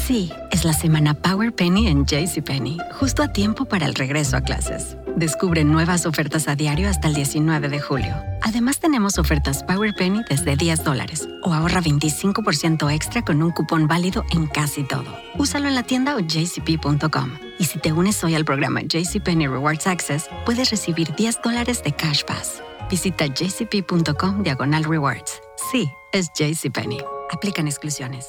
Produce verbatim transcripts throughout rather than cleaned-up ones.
Sí, es la semana Power Penny en JCPenney, justo a tiempo para el regreso a clases. Descubre nuevas ofertas a diario hasta el diecinueve de julio. Además, tenemos ofertas Power Penny desde diez dólares o ahorra veinticinco por ciento extra con un cupón válido en casi todo. Úsalo en la tienda o j c p punto com. Y si te unes hoy al programa JCPenney Rewards Access, puedes recibir diez dólares de Cash Pass. Visita j c p punto com diagonal rewards. Sí, es JCPenney. Aplican exclusiones.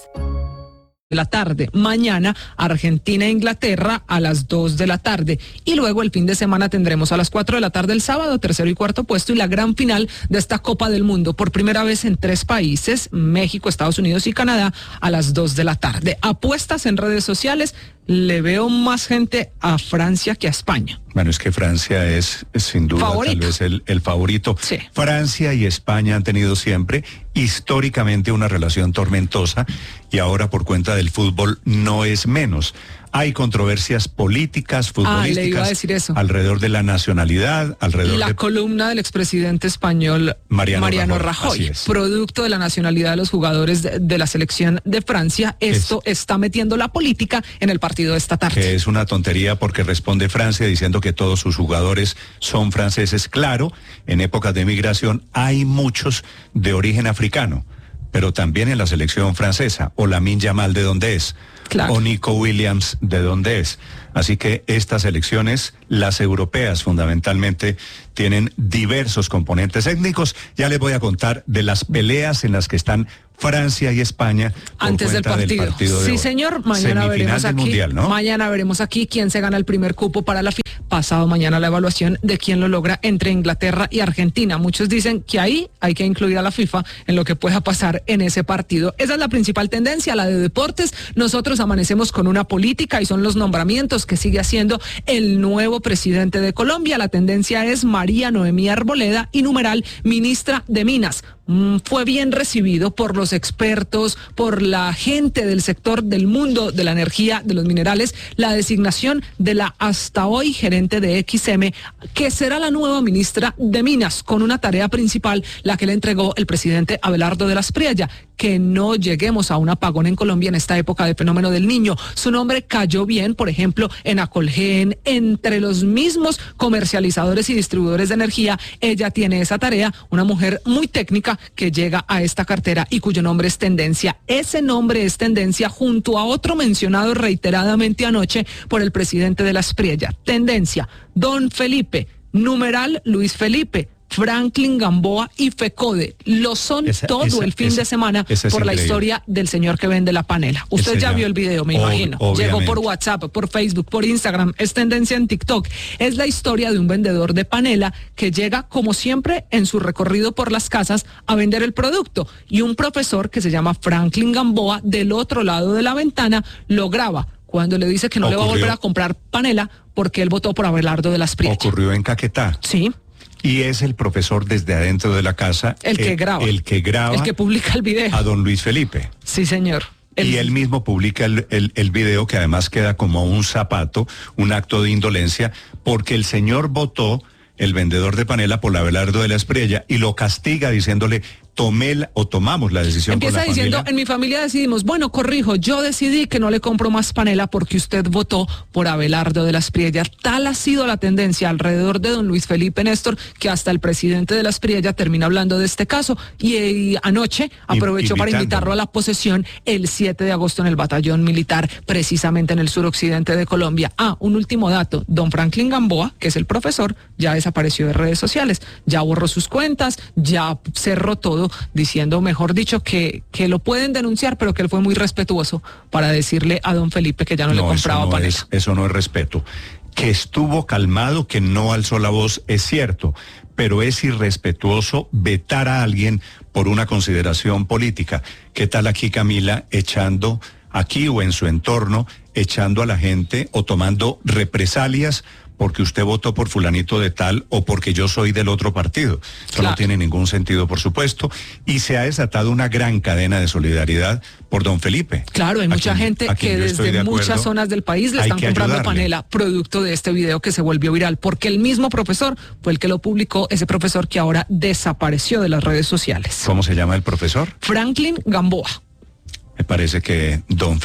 De la tarde. Mañana Argentina e Inglaterra a las dos de la tarde. Y luego el fin de semana tendremos a las cuatro de la tarde el sábado, tercero y cuarto puesto y la gran final de esta Copa del Mundo. Por primera vez en tres países, México, Estados Unidos y Canadá, a las dos de la tarde. Apuestas en redes sociales. Le veo más gente a Francia que a España. Bueno, es que Francia es, es sin duda favorito. Tal vez el, el favorito. Sí. Francia y España han tenido siempre históricamente una relación tormentosa y ahora por cuenta del fútbol no es menos. Hay controversias políticas, futbolísticas, ah, le iba a decir eso. alrededor de la nacionalidad, alrededor la de... columna del expresidente español Mariano, Mariano Rajoy, Rajoy producto de la nacionalidad de los jugadores de, de la selección de Francia. Esto es, está metiendo la política en el partido de esta tarde. Que es una tontería porque responde Francia diciendo que todos sus jugadores son franceses. Claro, en épocas de migración hay muchos de origen africano, pero también en la selección francesa. O Lamine Yamal, ¿de dónde es? Claro. O Nico Williams, ¿de dónde es? Así que estas elecciones, las europeas fundamentalmente, tienen diversos componentes étnicos. Ya les voy a contar de las peleas en las que están Francia y España por antes del partido. del partido de sí, hoy. Señor, mañana veremos aquí. Mundial, ¿no? Mañana veremos aquí quién se gana el primer cupo para la final. Pasado mañana la evaluación de quién lo logra entre Inglaterra y Argentina. Muchos dicen que ahí hay que incluir a la FIFA en lo que pueda pasar en ese partido. Esa es la principal tendencia, la de deportes. Nosotros amanecemos con una política y son los nombramientos que sigue haciendo el nuevo presidente de Colombia. La tendencia es María Noemí Arboleda y numeral ministra de Minas. Fue bien recibido por los expertos, por la gente del sector del mundo de la energía, de los minerales, la designación de la hasta hoy gerente de X M, que será la nueva ministra de Minas, con una tarea principal, la que le entregó el presidente Abelardo de la Espriella, que no lleguemos a un apagón en Colombia en esta época de fenómeno del Niño. Su nombre cayó bien, por ejemplo, en Acolgen, entre los mismos comercializadores y distribuidores de energía. Ella tiene esa tarea, una mujer muy técnica que llega a esta cartera y cuyo nombre es tendencia. Ese nombre es tendencia junto a otro mencionado reiteradamente anoche por el presidente de la Espriella. Tendencia, Don Felipe, numeral Luis Felipe, Franklin Gamboa y FECODE. Lo son esa, todo esa, el fin esa, de semana por increíble. La historia del señor que vende la panela. Usted ese ya vio el video, me imagino. Ob- Llegó por WhatsApp, por Facebook, por Instagram. Es tendencia en TikTok. Es la historia de un vendedor de panela que llega, como siempre, en su recorrido por las casas a vender el producto. Y un profesor que se llama Franklin Gamboa, del otro lado de la ventana, lo graba cuando le dice que no Ocurrió. le va a volver a comprar panela porque él votó por Abelardo de la Espriella. Ocurrió en Caquetá. Sí. Y es el profesor desde adentro de la casa. El que el, graba. El que graba. El que publica el video. A don Luis Felipe. Sí, señor. El... Y él mismo publica el, el, el video que además queda como un zapato, un acto de indolencia, porque el señor votó, el vendedor de panela, por Abelardo de la Espriella y lo castiga diciéndole, tomé la, o tomamos la decisión. Empieza por la diciendo, familia. en mi familia decidimos, bueno, corrijo, yo decidí que no le compro más panela porque usted votó por Abelardo de la Espriella. Tal ha sido la tendencia alrededor de don Luis Felipe Néstor, que hasta el presidente de la Espriella termina hablando de este caso y, y anoche aprovechó para invitarlo a la posesión el siete de agosto en el batallón militar, precisamente en el suroccidente de Colombia. Ah, un último dato, don Franklin Gamboa, que es el profesor, ya desapareció de redes sociales, ya borró sus cuentas, ya cerró todo, diciendo, mejor dicho, que, que lo pueden denunciar, pero que él fue muy respetuoso para decirle a don Felipe que ya no, no le compraba eso no panela. Es, eso no es respeto. Que estuvo calmado, que no alzó la voz, es cierto, pero es irrespetuoso vetar a alguien por una consideración política. ¿Qué tal aquí, Camila, echando aquí o en su entorno, echando a la gente o tomando represalias porque usted votó por fulanito de tal o porque yo soy del otro partido? Eso claro. No tiene ningún sentido, por supuesto, y se ha desatado una gran cadena de solidaridad por don Felipe. Claro, hay mucha quien, gente que desde de muchas acuerdo, zonas del país le están comprando ayudarle. panela, producto de este video que se volvió viral, porque el mismo profesor fue el que lo publicó, ese profesor que ahora desapareció de las redes sociales. ¿Cómo se llama el profesor? Franklin Gamboa. Me parece que don